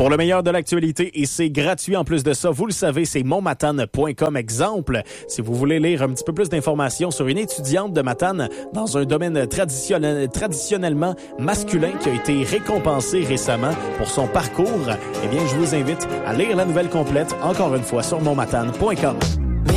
Pour le meilleur de l'actualité, et c'est gratuit en plus de ça, vous le savez, c'est monmatane.com. Exemple, si vous voulez lire un petit peu plus d'informations sur une étudiante de Matane dans un domaine traditionnellement masculin qui a été récompensé récemment pour son parcours, eh bien, je vous invite à lire la nouvelle complète, encore une fois, sur monmatane.com.